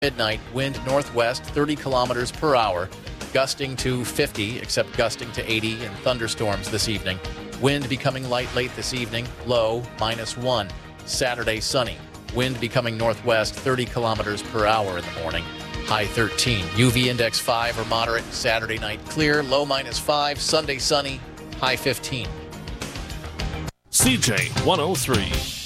Midnight, wind northwest 30 kilometers per hour, gusting to 50, except gusting to 80 and thunderstorms this evening. Wind becoming light late this evening, low -1. Saturday, sunny. Wind becoming northwest 30 kilometers per hour in the morning, high 13. UV index 5 or moderate. Saturday night clear, low -5. Sunday, sunny, high 15. CJ 103.